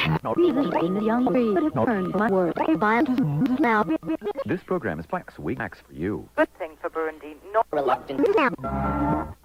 This program is by Max for you. Good thing for Burundi, not reluctant.